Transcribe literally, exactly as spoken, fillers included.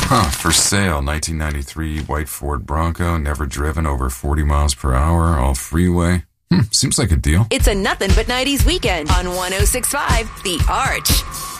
Huh, for sale, nineteen ninety-three white Ford Bronco, never driven over forty miles per hour, all freeway. Hmm, seems like a deal. It's a nothing but nineties weekend on one oh six point five The Arch.